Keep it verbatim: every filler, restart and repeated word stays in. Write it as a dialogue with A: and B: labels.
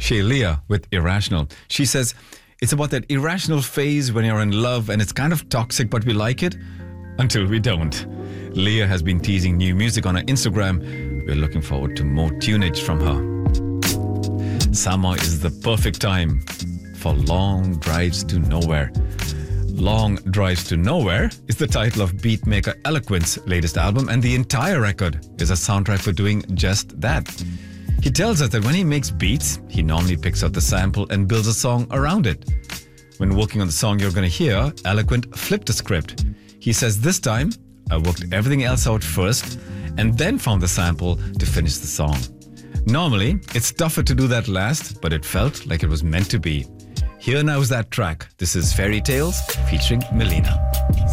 A: Leah with Irrational. She says, it's about that irrational phase when you're in love and it's kind of toxic, but we like it until we don't. Leah has been teasing new music on her Instagram. We're looking forward to more tunage from her. Summer is the perfect time for long drives to nowhere. Long Drives to Nowhere is the title of beatmaker Eloquent's latest album, and the entire record is a soundtrack for doing just that. He tells us that when he makes beats, he normally picks out the sample and builds a song around it. When working on the song you're going to hear, Eloquent flipped the script. He says, this time, I worked everything else out first and then found the sample to finish the song. Normally, it's tougher to do that last, but it felt like it was meant to be. Here now is that track. This is Fairy Tales featuring Melina.